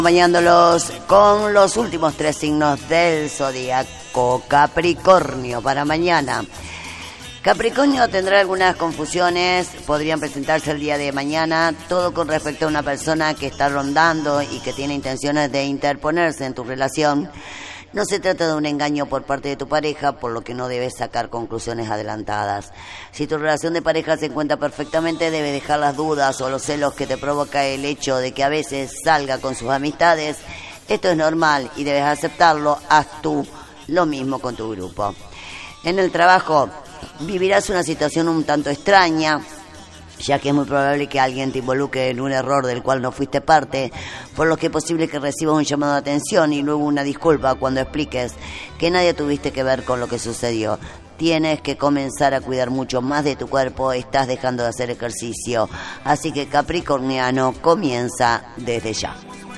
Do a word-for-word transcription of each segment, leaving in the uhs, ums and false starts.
Acompañándolos con los últimos tres signos del zodíaco. Capricornio para mañana. Capricornio tendrá algunas confusiones, podrían presentarse el día de mañana, todo con respecto a una persona que está rondando y que tiene intenciones de interponerse en tu relación. No se trata de un engaño por parte de tu pareja, por lo que no debes sacar conclusiones adelantadas. Si tu relación de pareja se encuentra perfectamente, debes dejar las dudas o los celos que te provoca el hecho de que a veces salga con sus amistades. Esto es normal y debes aceptarlo. Haz tú lo mismo con tu grupo. En el trabajo vivirás una situación un tanto extraña, ya que es muy probable que alguien te involucre en un error del cual no fuiste parte, por lo que es posible que recibas un llamado de atención y luego una disculpa cuando expliques que nadie tuviste que ver con lo que sucedió. Tienes que comenzar a cuidar mucho más de tu cuerpo, estás dejando de hacer ejercicio, así que Capricorniano, comienza desde ya.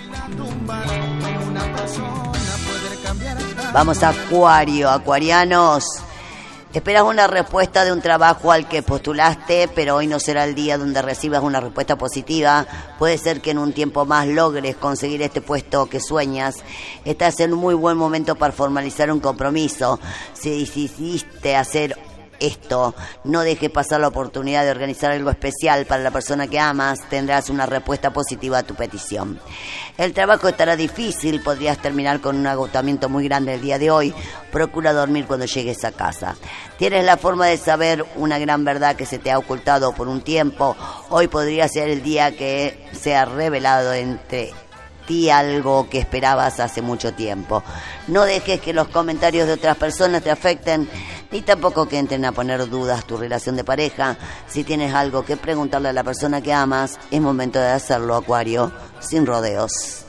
Vamos a Acuario, acuarianos. Esperas una respuesta de un trabajo al que postulaste, pero hoy no será el día donde recibas una respuesta positiva. Puede ser que en un tiempo más logres conseguir este puesto que sueñas. Estás en un muy buen momento para formalizar un compromiso. Si decidiste hacer esto, no dejes pasar la oportunidad de organizar algo especial para la persona que amas. Tendrás una respuesta positiva a tu petición. El trabajo estará difícil, podrías terminar con un agotamiento muy grande el día de hoy. Procura dormir cuando llegues a casa. Tienes la forma de saber una gran verdad que se te ha ocultado por un tiempo. Hoy podría ser el día que sea revelado entre ti algo que esperabas hace mucho tiempo. No dejes que los comentarios de otras personas te afecten, ni tampoco que entren a poner dudas tu relación de pareja. Si tienes algo que preguntarle a la persona que amas, es momento de hacerlo, Acuario, sin rodeos.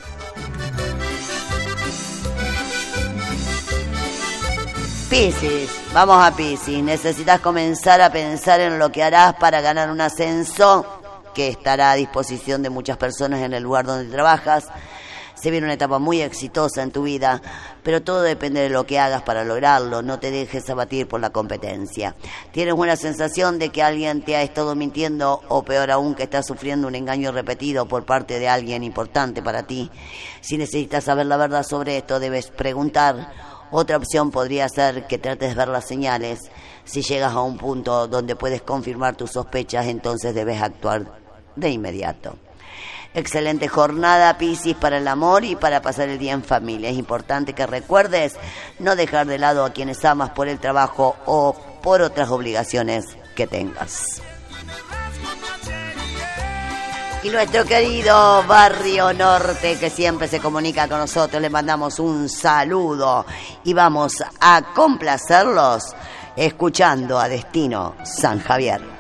Piscis, vamos a Piscis. Necesitas comenzar a pensar en lo que harás para ganar un ascenso que estará a disposición de muchas personas en el lugar donde trabajas. Se viene una etapa muy exitosa en tu vida, pero todo depende de lo que hagas para lograrlo. No te dejes abatir por la competencia. Tienes una sensación de que alguien te ha estado mintiendo, o peor aún, que estás sufriendo un engaño repetido por parte de alguien importante para ti. Si necesitas saber la verdad sobre esto, debes preguntar. Otra opción podría ser que trates de ver las señales. Si llegas a un punto donde puedes confirmar tus sospechas, entonces debes actuar de inmediato. Excelente jornada, Piscis, para el amor y para pasar el día en familia. Es importante que recuerdes no dejar de lado a quienes amas por el trabajo o por otras obligaciones que tengas. Y nuestro querido Barrio Norte, que siempre se comunica con nosotros, le mandamos un saludo y vamos a complacerlos escuchando a Destino San Javier.